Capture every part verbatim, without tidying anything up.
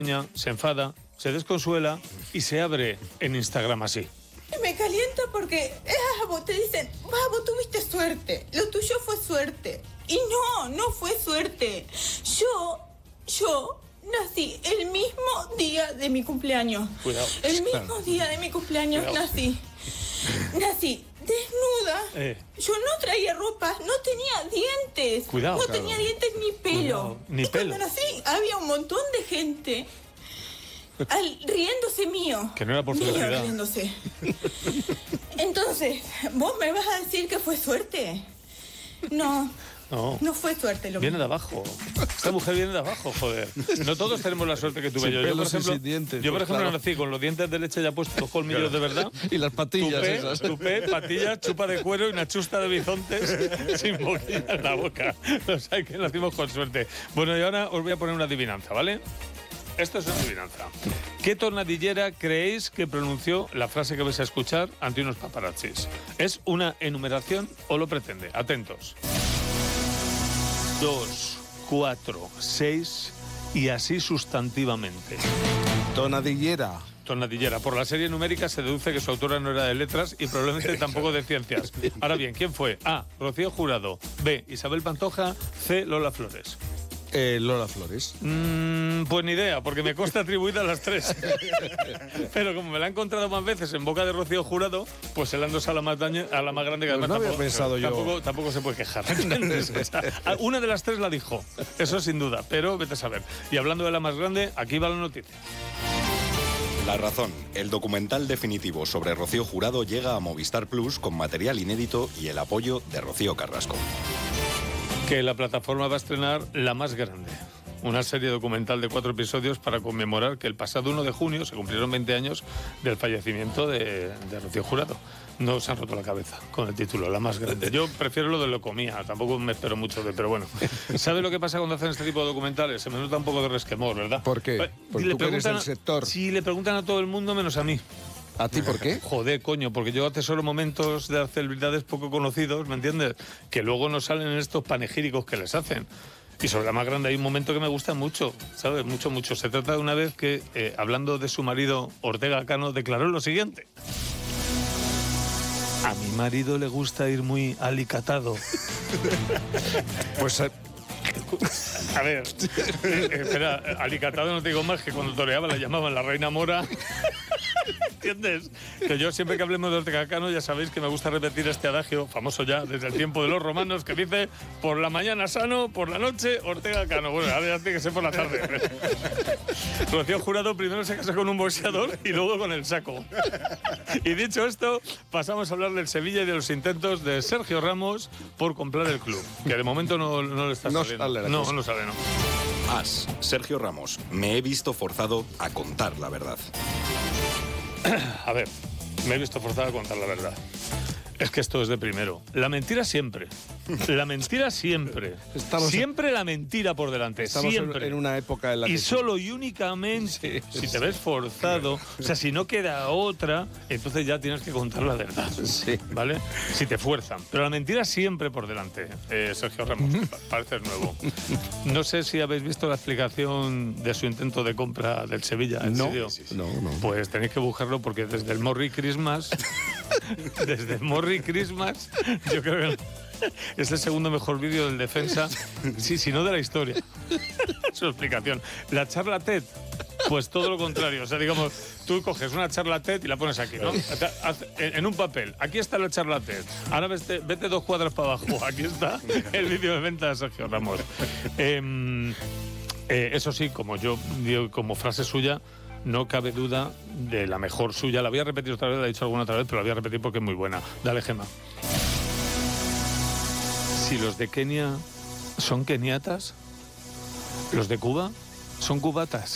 se enfada, se desconsuela y se abre en Instagram así. Me calienta porque ah, vos te dicen, ah, vos tuviste suerte, lo tuyo fue suerte. Y no, no fue suerte. Yo, yo nací el mismo día de mi cumpleaños. Cuidado. El mismo día de mi cumpleaños Cuidado. nací. Nací desnuda. Eh. Yo no traía ropa, no tenía dientes. Cuidado, No claro. tenía dientes ni pelo. Cuidado, ni y pelo. cuando nací había un montón de gente al, riéndose mío. Que no era por mío felicidad. riéndose. Entonces, ¿vos me vas a decir que fue suerte? No. No. No fue suerte lo Viene mío. de abajo. Esta mujer viene de abajo, joder. No todos tenemos la suerte que tuve Sin yo. Yo, por pelos y ejemplo, sin dientes, yo, por pues, ejemplo claro. nací con los dientes de leche ya puestos, colmillos de verdad. Y las patillas Tupé, esas. tupé, patillas, chupa de cuero y una chusta de bisontes sin boquilla en la boca. O sea que nacimos con suerte. Bueno, y ahora os voy a poner una adivinanza, ¿vale? Esto es una adivinanza. ¿Qué tornadillera creéis que pronunció la frase que vais a escuchar ante unos paparazzis? ¿Es una enumeración o lo pretende? Atentos. Dos, cuatro, seis y así sustantivamente. Tonadillera. Tornadillera. Por la serie numérica se deduce que su autora no era de letras y probablemente tampoco de ciencias. Ahora bien, ¿quién fue? A. Rocío Jurado. B. Isabel Pantoja. C. Lola Flores. Eh, Lola Flores. Mm, pues ni idea, porque me consta atribuida a las tres. Pero como me la he encontrado más veces en boca de Rocío Jurado, pues se la han dosado a la más, daño, a la más grande que Pues además no había tampoco, pensado yo. tampoco, tampoco se puede quejar. ¿Entiendes? O sea, una de las tres la dijo, eso sin duda, pero vete a saber. Y hablando de la más grande, aquí va la noticia. La Razón, el documental definitivo sobre Rocío Jurado llega a Movistar Plus con material inédito y el apoyo de Rocío Carrasco. Que la plataforma va a estrenar La Más Grande, una serie documental de cuatro episodios para conmemorar que el pasado uno de junio se cumplieron veinte años del fallecimiento de, de Rocío Jurado. No se han roto la cabeza con el título, La Más Grande. Yo prefiero lo de Locomía, tampoco me espero mucho de, pero bueno. ¿Sabes lo que pasa cuando hacen este tipo de documentales? Se me nota un poco de resquemor, ¿verdad? ¿Por qué? Eh, Porque le tú que eres preguntan el a- sector. Sí, le preguntan a todo el mundo menos a mí. ¿A ti por qué? Joder, coño, porque yo atesoro momentos de las celebridades poco conocidos, ¿me entiendes? Que luego no salen en estos panegíricos que les hacen. Y sobre La Más Grande hay un momento que me gusta mucho, ¿sabes? Mucho, mucho. Se trata de una vez que, eh, hablando de su marido, Ortega Cano, declaró lo siguiente. A mi marido le gusta ir muy alicatado. Pues eh, A ver, eh, eh, espera, alicatado no te digo más que cuando toreaba la llamaban la reina mora. ¿Entiendes? Que yo siempre que hablemos de Ortega Cano ya sabéis que me gusta repetir este adagio, famoso ya desde el tiempo de los romanos, que dice por la mañana sano, por la noche Ortega Cano. Bueno, ahora ya tiene que ser por la tarde. Rocío Jurado primero se casó con un boxeador y luego con el saco. Y dicho esto, pasamos a hablar del Sevilla y de los intentos de Sergio Ramos por comprar el club, que de momento no, no le está No saliendo. sale la no, cosa. no sale, no. As, Sergio Ramos, me he visto forzado a contar la verdad. A ver, me he visto forzado a contar la verdad. Es que esto es de primero. La mentira siempre. La mentira siempre. Estamos- siempre la mentira por delante. estamos en, siempre. en una época en la que... Y solo y únicamente Sí, si sí. te ves forzado, o sea, si no queda otra, entonces ya tienes que contar la verdad. Sí. ¿Vale? Si te fuerzan. Pero la mentira siempre por delante, eh, Sergio Ramos. pa- Pareces nuevo. No sé si habéis visto la explicación de su intento de compra del Sevilla. ¿En No, serio? no, no. Pues tenéis que buscarlo porque desde el Morri Christmas, desde el Morri Christmas, yo creo que es el segundo mejor vídeo del defensa, sí, si no de la historia. Su explicación. La charla TED, pues todo lo contrario. O sea, digamos, tú coges una charla TED y la pones aquí, ¿no? Haz- En en un papel. Aquí está la charla TED. Ahora vete, vete dos cuadras para abajo. Aquí está el vídeo de venta de Sergio Ramos. Em, eh, eso sí, como yo digo, como frase suya, no cabe duda de la mejor suya. La voy a repetir otra vez, la he dicho alguna otra vez, pero la voy a repetir porque es muy buena. Dale, Gemma. Si los de Kenia son keniatas, los de Cuba son cubatas.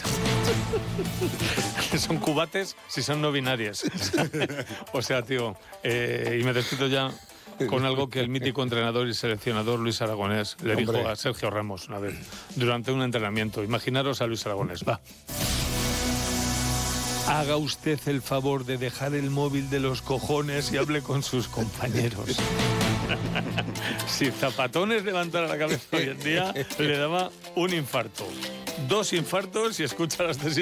Son cubates si son no binarias. O sea, tío, eh, y me despido ya con algo que el mítico entrenador y seleccionador Luis Aragonés le dijo Hombre. a Sergio Ramos una vez, durante un entrenamiento. Imaginaros a Luis Aragonés, va. Haga usted el favor de dejar el móvil de los cojones y hable con sus compañeros. Si Zapatones levantara la cabeza hoy en día, le daba un infarto. Dos infartos y escucha las tesis.